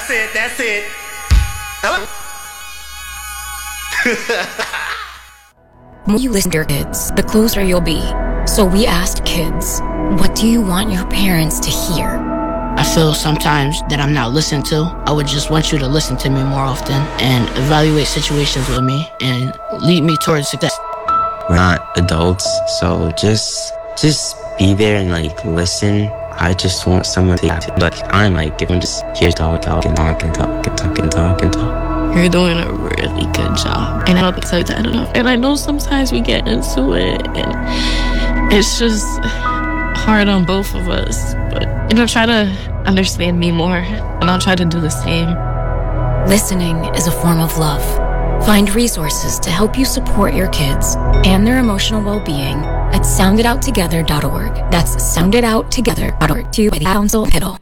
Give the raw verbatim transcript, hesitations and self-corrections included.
That's it, that's it. Hello? The more you listen to your kids, the closer you'll be. So we asked kids, what do you want your parents to hear? I feel sometimes that I'm not listened to. I would just want you to listen to me more often and evaluate situations with me and lead me towards success. We're not adults, so just just be there and like listen. I just want someone to like I'm like if I'm just here talk, talk and talk and talk and talk and talk and talk. You're doing a really good job. And I don't think that enough. And I know sometimes we get into it and it's just hard on both of us. But you know, try to understand me more and I'll try to do the same. Listening is a form of love. Find resources to help you support your kids and their emotional well-being at sound it out together dot org. That's sound it out together dot org. To by the Council Hiddle.